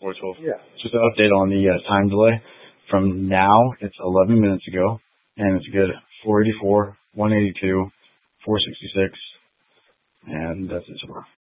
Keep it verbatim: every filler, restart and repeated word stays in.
four twelve. Yeah. Just an update on the uh, time delay. From now, it's eleven minutes ago, and it's good at four eighty-four, one eighty-two, four sixty-six, and that's it so far.